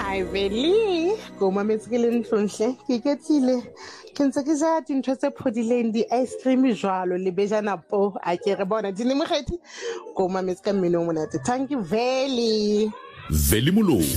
Hi Veli, go mametse ke le ntlontle, ke ketlile. Ke ntse ke ja dintho tse phodileng di-ice cream jwalo le bejana po a ke re bona di ne mokgethi go mametse ka mmino o monate. Thank you Veli. Veli Moloi.